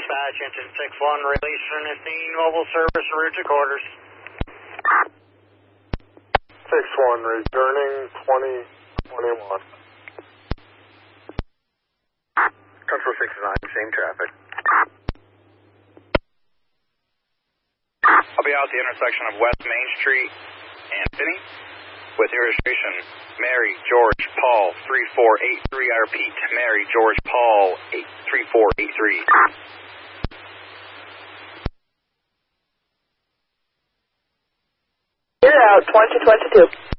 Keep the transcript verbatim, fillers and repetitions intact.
dispatch, engine six one, release Ernestine, mobile service, route to quarters. six one, returning twenty twenty-one. Control six nine, same traffic. I'll be out at the intersection of West Main Street and Finney with your registration Mary George Paul three four eight three. I repeat, Mary George Paul three four eight three. You're out, twenty twenty-two.